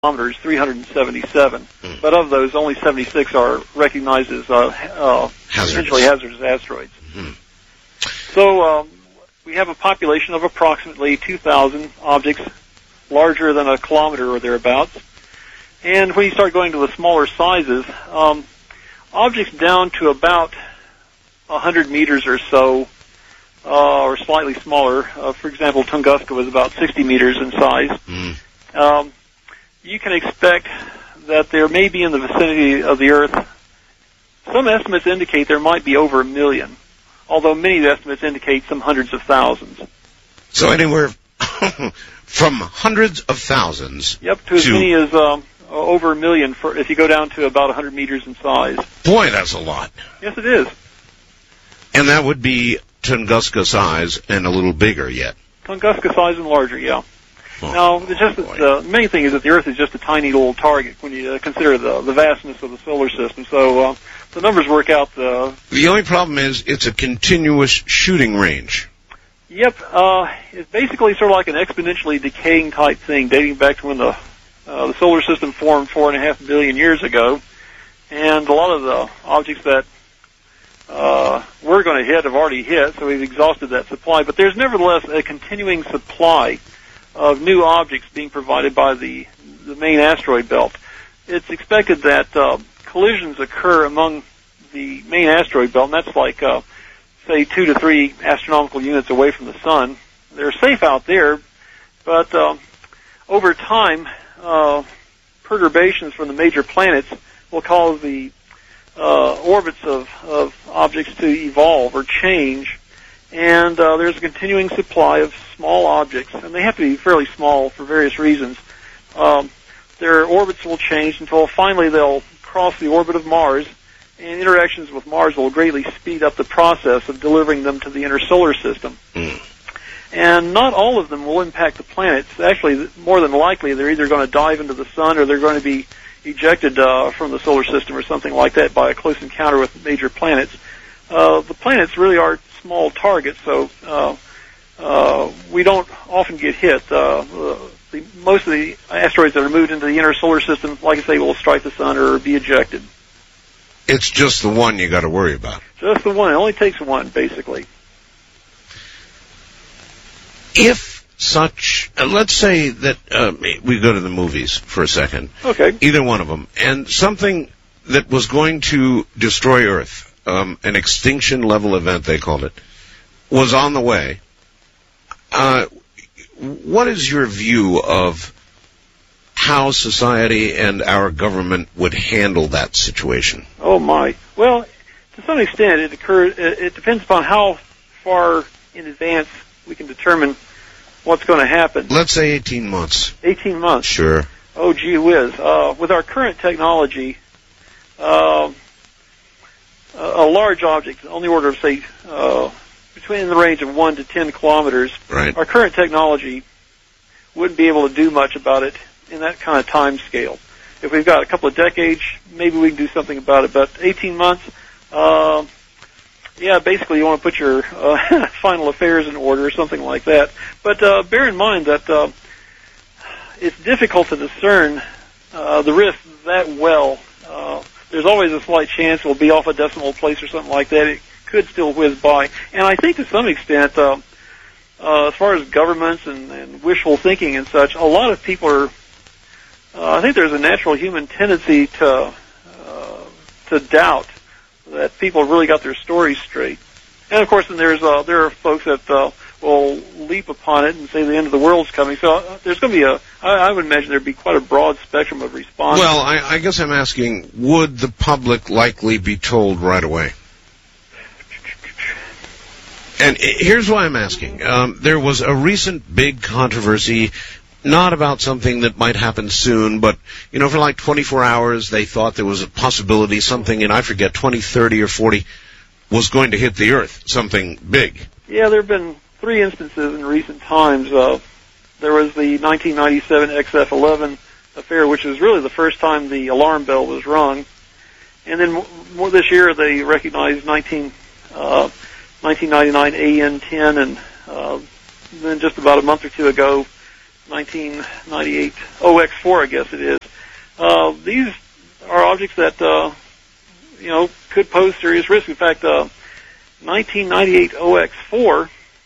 kilometers, 377. But of those, only 76 are recognized as potentially hazardous asteroids. So we have a population of approximately 2,000 objects larger than a kilometer or thereabouts. And when you start going to the smaller sizes, objects down to about 100 meters or so, or slightly smaller. For example, Tunguska was about 60 meters in size. You can expect that there may be in the vicinity of the Earth. Some estimates indicate there might be over 1 million, although many estimates indicate some hundreds of thousands. So anywhere from hundreds of thousands. Yep, to as many as over 1 million if you go down to about 100 meters in size. Boy, that's a lot. Yes, it is. And that would be Tunguska size and a little bigger yet. Tunguska size and larger, yeah. Oh, now, the main thing is that the Earth is just a tiny little target when you consider the vastness of the solar system. So the numbers work out. The only problem is it's a continuous shooting range. Yep. It's basically sort of like an exponentially decaying type thing, dating back to when the solar system formed 4.5 billion years ago. And a lot of the objects that we're going to hit have already hit, so we've exhausted that supply. But there's nevertheless a continuing supply of new objects being provided by the main asteroid belt. It's expected that collisions occur among the main asteroid belt, and that's like, say, 2 to 3 astronomical units away from the Sun. They're safe out there, but over time, perturbations from the major planets will cause the orbits of objects to evolve or change, and there's a continuing supply of small objects, and they have to be fairly small for various reasons. Their orbits will change until finally they'll cross the orbit of Mars, and interactions with Mars will greatly speed up the process of delivering them to the inner solar system. And not all of them will impact the planets. Actually, more than likely, they're either going to dive into the Sun or they're going to be ejected from the solar system or something like that by a close encounter with major planets. The planets really are small targets, so we don't often get hit. Most of the asteroids that are moved into the inner solar system, like I say, will strike the Sun or be ejected. It's just the one you got to worry about. Just the one. It only takes one, basically. If such, let's say that we go to the movies for a second. Okay. Either one of them. And something that was going to destroy Earth, an extinction-level event, they called it, was on the way. What is your view of how society and our government would handle that situation? Oh, my. Well, to some extent, it depends upon how far in advance we can determine what's going to happen. Let's say 18 months. 18 months? Sure. Oh, gee whiz. With our current technology, a large object on the order of, say, between the range of 1 to 10 kilometers, right. Our current technology wouldn't be able to do much about it in that kind of time scale. If we've got a couple of decades, maybe we can do something about it. But 18 months, basically you want to put your final affairs in order or something like that. But bear in mind that it's difficult to discern the risk that well. There's always a slight chance it'll be off a decimal place or something like that. It could still whiz by. And I think to some extent, as far as governments and wishful thinking and such, a lot of people are, I think there's a natural human tendency to doubt that people really got their stories straight. And of course, then there are folks that will leap upon it and say the end of the world's coming. So there's going to be I would imagine there'd be quite a broad spectrum of response. Well, I guess I'm asking, would the public likely be told right away? And here's why I'm asking. There was a recent big controversy, not about something that might happen soon, but, for like 24 hours, they thought there was a possibility something in, I forget, 20, 30, or 40 was going to hit the Earth, something big. Yeah, there have been 3 instances in recent times. There was the 1997 XF-11 affair, which was really the first time the alarm bell was rung. And then more this year, they recognized 1999 AN-10, and then just about a month or two ago, 1998 OX4, I guess it is. These are objects that could pose serious risk. In fact, 1998 OX4.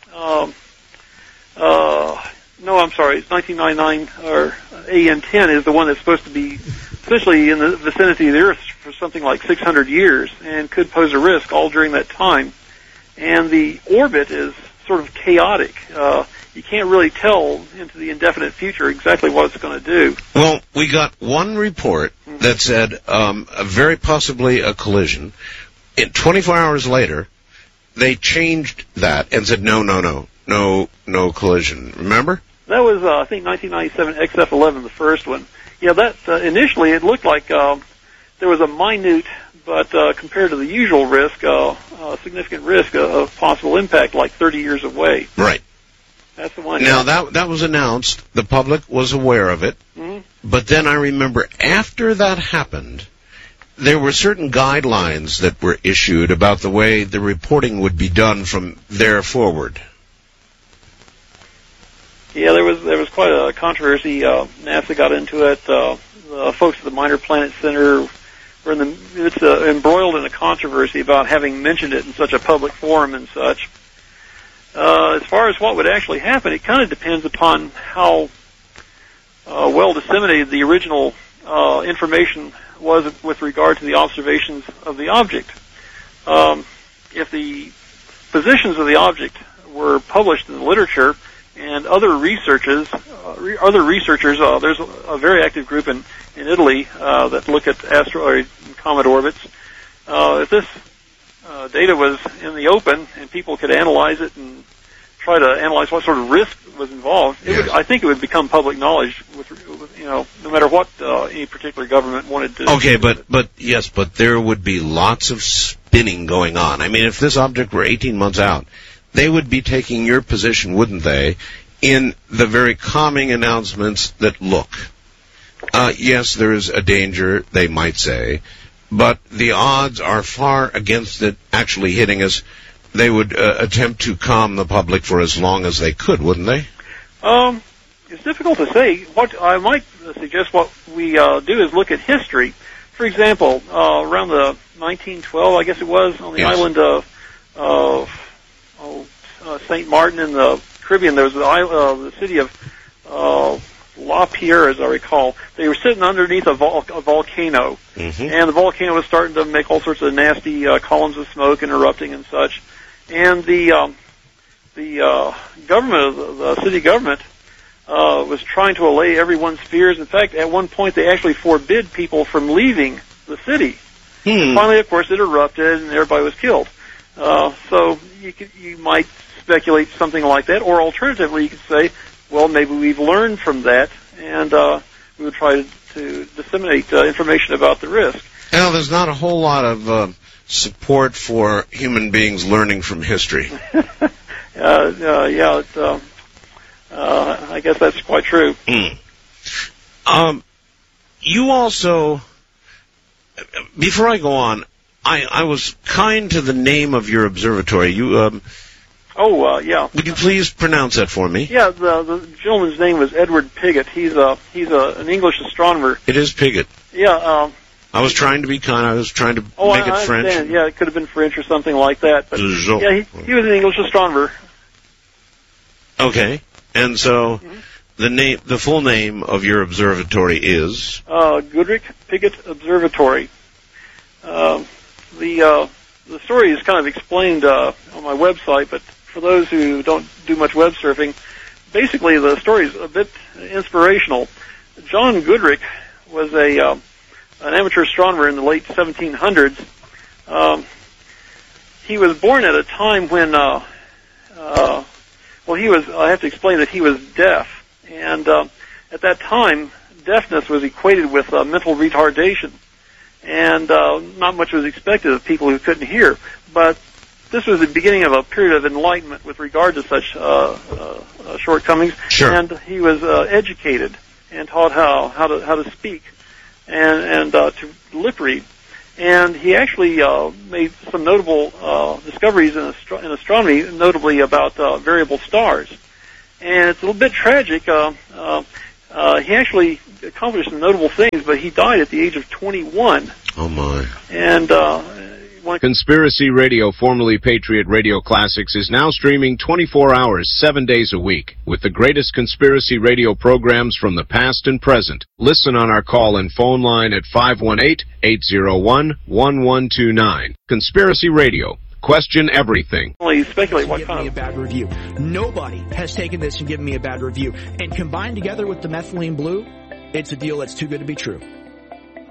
No, I'm sorry. It's 1999 or AN10 is the one that's supposed to be essentially in the vicinity of the Earth for something like 600 years and could pose a risk all during that time. And the orbit is sort of chaotic. You can't really tell into the indefinite future exactly what it's going to do. Well, we got one report that said very possibly a collision. 24 hours later, they changed that and said no collision. Remember? That was, I think, 1997 XF11, the first one. Yeah, that initially it looked like there was a minute, but compared to the usual risk, significant risk of possible impact, like 30 years away. Right. That's the one. Now, that was announced. The public was aware of it. Mm-hmm. But then I remember after that happened, there were certain guidelines that were issued about the way the reporting would be done from there forward. Yeah, there was quite a controversy. NASA got into it. The folks at the Minor Planet Center were embroiled in a controversy about having mentioned it in such a public forum and such. As far as what would actually happen, it kind of depends upon how well disseminated the original information was with regard to the observations of the object. If the positions of the object were published in the literature, and other researchers, there's a very active group in Italy that look at asteroid and comet orbits. If this data was in the open and people could analyze it and try to analyze what sort of risk was involved, I think it would become public knowledge with no matter what any particular government wanted to. Okay, but there would be lots of spinning going on. I mean, if this object were 18 months out, they would be taking your position, wouldn't they, in the very calming announcements that, look, yes, there is a danger, they might say, but the odds are far against it actually hitting us. They would attempt to calm the public for as long as they could, wouldn't they? It's difficult to say. What I might suggest what we do is look at history. For example, around the 1912, I guess it was, on the island of St. Martin in the Caribbean, there was the city of La Pierre, as I recall. They were sitting underneath a volcano, and the volcano was starting to make all sorts of nasty columns of smoke and erupting and such. And the government, the city government, was trying to allay everyone's fears. In fact, at one point, they actually forbid people from leaving the city. Finally, of course, it erupted and everybody was killed. So you might speculate something like that, or alternatively, you could say, well, maybe we've learned from that, and we would try to disseminate information about the risk. Now, there's not a whole lot of support for human beings learning from history. I guess that's quite true. You also, before I go on, I was kind to the name of your observatory. You, yeah. Would you please pronounce that for me? Yeah, the gentleman's name was Edward Pigott. He's an English astronomer. It is Pigott. Yeah. I was trying to be kind. I was trying to make it French. Understand. Yeah, it could have been French or something like that. But yeah, he was an English astronomer. Okay, and so the full name of your observatory is Goodrich Pigott Observatory. The story is kind of explained on my website, but for those who don't do much web surfing, basically the story is a bit inspirational. John Goodrich was an amateur astronomer in the late 1700s. He was born at a time when, I have to explain that he was deaf, and at that time, deafness was equated with mental retardation. And not much was expected of people who couldn't hear. But this was the beginning of a period of enlightenment with regard to such shortcomings. Sure. And he was educated and taught how to speak and to lip read. And he actually made some notable discoveries in astronomy, notably about variable stars. and it's a little bit tragic. He actually accomplished some notable things, but he died at the age of 21. Oh, my. And Conspiracy Radio, formerly Patriot Radio Classics, is now streaming 24 hours, 7 days a week, with the greatest conspiracy radio programs from the past and present. Listen on our call and phone line at 518-801-1129. Conspiracy Radio. Question everything. Speculate what kind of... me a bad review. Nobody has taken this and given me a bad review. And combined together with the methylene blue, it's a deal that's too good to be true.